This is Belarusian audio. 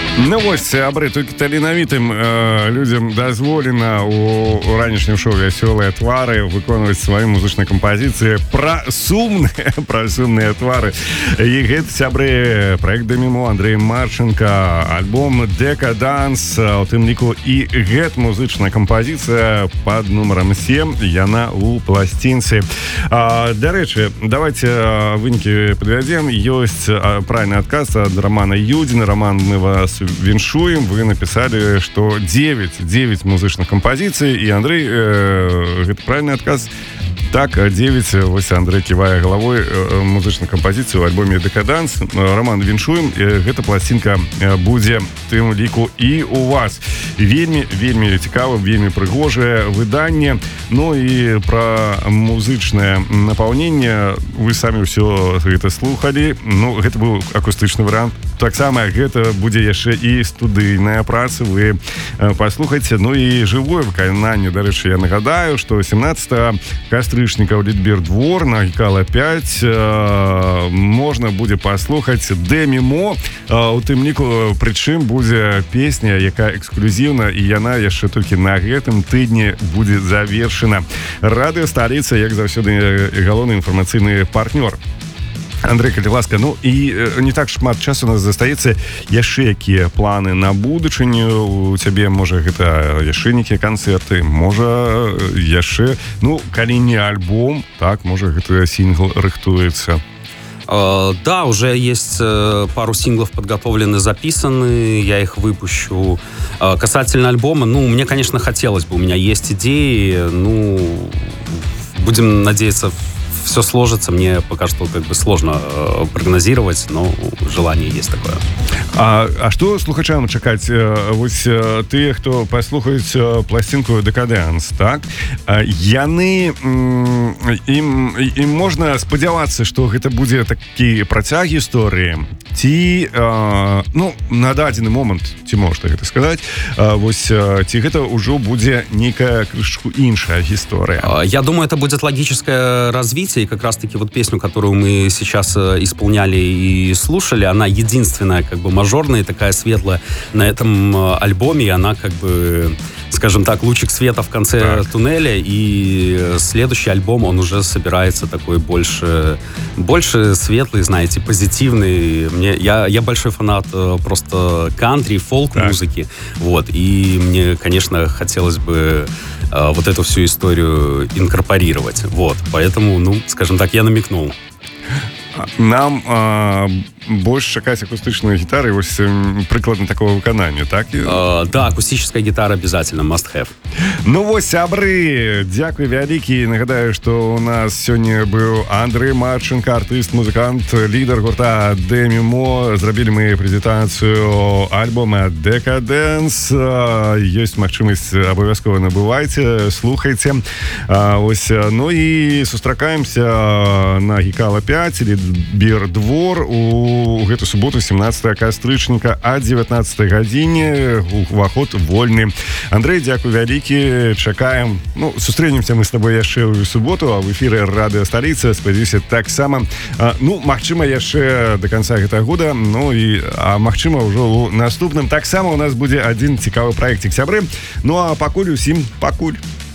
Ну вось, абры, толькі таленавітым людзям дазволена у ранішнім шоу «Вясёлыя твары» выконваць свае музычныя кампазіцыі пра сумныя твары. І гэта, сябры, праект «Дэмімо», Андрэй Марченко, альбом «Декаданс», у тым ліку і гэта музычная кампазіцыя пад нумарам 7, яна у пласцінцы. Дарэчы, давайте вынікі падвядзем. Ёсць правільны адказ ад Романа Юдзіна. Роман, мы вас віншуем. Вы написали, что 9 музычных композиций, и Андрей, это правильный отказ. Так, 9, вось Андрей кивае головой, музычных композиций в альбоме «Декаданс». Роман, віншуем, гэта пластинка будзе тым ліку і у вас. Вельмі цікава, вельмі прыгожае выданне. Ну і пра музычнае напаўненне вы самі ўсё гэта слухалі. Ну, гэта быў акустычны варыянт. Таксама гэта будзе яшчэ і студыйная праца, вы паслухайце. Ну і жывое выкананне, дарэчы, я нагадаю, што 17 кастрычніка ў Лідбір двор на Гікала 5 можна будзе паслухаць «Дэмімо». У тым ліку, прычым будзе песня, якая эксклюзіўна, і яна яшчэ толькі на гэтым тыдні будзе завершана. Радыё «Сталіца», як заўсёды, галоўны інфармацыйны партнёр. Андрей, калі ласка, ну і не так шмат часу у нас застаецца. Яшчэ якія планы на будучыню у цябе? Можа, гэта яшчэ нейкія канцэрты, можа яшчэ, ну, калі не альбом, так, можа, гэта сингл рыхтуецца. Да, уже есть пару синглов подготовлены, записаны, я их выпущу. Касательно альбома, ну, мне, конечно, хотелось бы, у меня есть идеи, ну, будем надеяться, все сложится. Мне пока что как бы сложно прогнозировать, но желание есть такое. А што слухачам чакаць? Вось тыя, хто паслухаюць пласцінку «Декаданс», так? Яны ім можна спадзявацца, што гэта будзе такі працяг гісторыі, ці ну, на дадзены момант, ці можна гэта сказаць, вось ці гэта ўжо будзе нейкая крышку іншая гісторыя? Я думаю, это будет логическое развитие, и как раз-таки вот песню, которую мы сейчас исполняли и слушали, она единственная, как бы, мажорная, такая светлая на этом альбоме, и она, как бы, скажем так, лучик света в конце туннеля, и следующий альбом, он уже собирается такой больше светлый, знаете, позитивный. Я большой фанат просто кантри, фолк-музыки, вот, и мне, конечно, хотелось бы вот эту всю историю инкорпорировать, вот, поэтому, ну, скажем так, я намекнул. Нам больш чакаць акустычныя гітары, вось прыкладна такого выканання, так? Да, акустическая гитара обязательно, must have. Ну вось, сябры, дзякуй вялікі. Нагадаю, што у нас сёння быў Андрэй Марченко, артыст, музыкант, лідар гурта «Дэмімо». Зрабілі мы прэзентацыю альбома «Декаданс». Ёсць магчымасць, абавязкова набывайце, слухайце. Ось, ну і сустракаемся на Гікала 5, Лідбір двор у гэту суботу, 17 кастрычніка а 19 гадзіне. Уваход вольны. Андрэй, дзякуй вялікі, чакаем. Ну, сустрэнемся мы з табой яшчэ ў суботу, а в эфіры радыё «Сталіца», спадзяюся, таксама. Ну, магчыма, яшчэ до конца гэтага года, ну і магчыма, ўжо ў наступным. Таксама у нас будзе адзін цікавы праектик, сябры. Ну, а пакуль усім пакуль.